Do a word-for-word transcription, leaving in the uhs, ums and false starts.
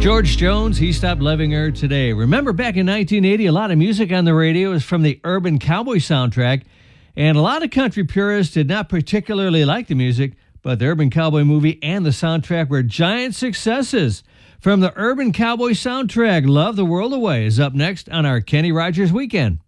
George Jones, He Stopped Loving Her Today. Remember, back in nineteen eighty, a lot of music on the radio was from the Urban Cowboy soundtrack, and a lot of country purists did not particularly like the music, but the Urban Cowboy movie and the soundtrack were giant successes. From the Urban Cowboy soundtrack, Love the World Away is up next on our Kenny Rogers Weekend.